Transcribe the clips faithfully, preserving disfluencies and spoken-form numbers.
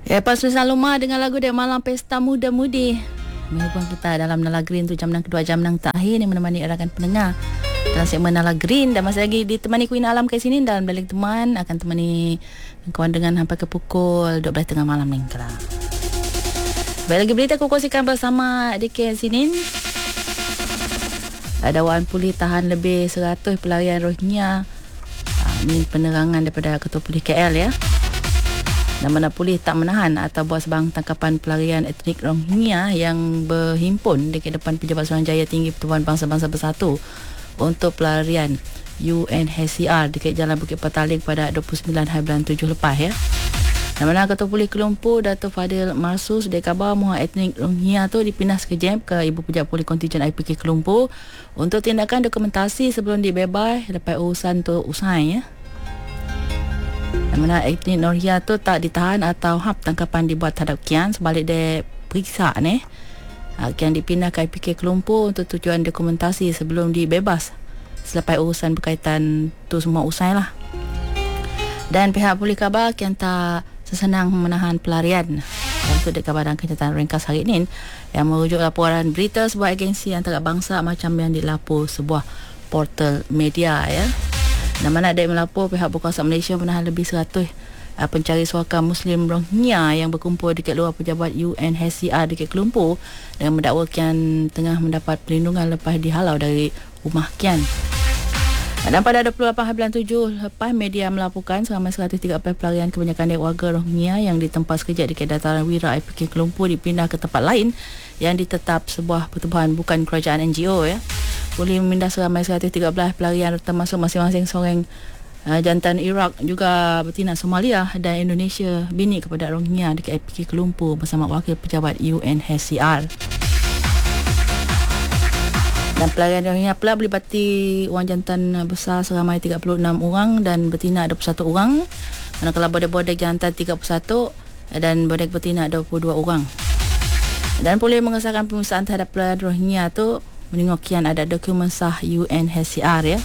Ya, Pas Saloma dengan lagu Dek Malam Pesta Muda Mudi. Menyambung kita dalam Nala Green tu jam enam kedua jam enam terakhir ni menemani rakan pendengar dalam segmen Nala Green, dan masih lagi ditemani Queen Alam kat sini, dan balik teman akan temani kawan dengan sampai ke pukul dua belas tengah malam ni kala. Baik, lagi berita aku kongsikan bersama D K sini. Ada Wan Pulih tahan lebih seratus pelarian Rohingya. Ini penerangan daripada Ketua Polis K L ya. Dan mana polis tak menahan atau buat sebang tangkapan pelarian etnik Rohingya yang berhimpun di depan Pejabat Suruhanjaya Tinggi Pertubuhan Bangsa-Bangsa Bersatu untuk pelarian U N H C R dekat Jalan Bukit Petaling pada dua puluh sembilan hari bulan tujuh lepas ya. Dan mana Ketua Polis Kuala Lumpur Dato' Fadil Marsus dia khabar muat etnik Rohingya tu dipindah sekejap ke Ibu Pejabat Polis Kontijen I P K Kuala Lumpur untuk tindakan dokumentasi sebelum dibebas lepas urusan tu usai ya. Mana etnik Rohingya tu tak ditahan atau hap tangkapan dibuat terhadap Kian, sebalik dia periksa ni Kian dipindah ke I P K Kuala Lumpur untuk tujuan dokumentasi sebelum dibebas selepas urusan berkaitan tu semua usai lah. Dan pihak polis khabar Kian tak sesenang menahan pelarian. Untuk dikabarkan kenyataan ringkas hari ini yang merujuk laporan berita sebuah agensi antarabangsa macam yang dilapor sebuah portal media ya. Dan mana ada yang melapor pihak berkuasa Malaysia menahan lebih seratus uh, pencari suaka Muslim Rohingya yang berkumpul dekat luar pejabat U N H C R dekat Kuala Lumpur dengan mendakwa Kian tengah mendapat perlindungan lepas dihalau dari rumah Kian. Dan pada dua puluh lapan hari bulan tujuh lepas, media melaporkan seramai seratus tiga puluh pelarian kebanyakan dari warga Rohingya yang ditempas sekejap dekat dataran Wira I P K Kuala Lumpur dipindah ke tempat lain yang ditetap sebuah pertubuhan bukan kerajaan N G O ya. Boleh memindah seramai seratus tiga belas pelarian termasuk masing-masing seorang uh, jantan Iraq, juga betina Somalia dan Indonesia bini kepada Rohingya dekat I P K Kuala Lumpur bersama wakil pejabat U N H C R. Dan pelarian Rohingya pula melibatkan orang jantan besar seramai tiga puluh enam orang dan betina dua puluh satu orang. Manakala bodek-bodek jantan tiga puluh satu dan bodek betina dua puluh dua orang. Dan polis mengesahkan pemeriksaan terhadap pelarian Rohingya tu menengok Kian ada dokumen sah U N H C R ya.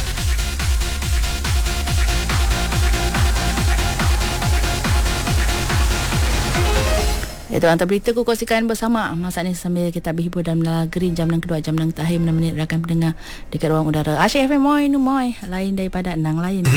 Itu antara berita aku kongsikan bersama masa ni sambil kita berhibur dalam Nala Green jam enam kedua jam enam terakhir menit rakan pendengar dekat ruang udara Asyik F M moi nu moi lain daripada nang lain.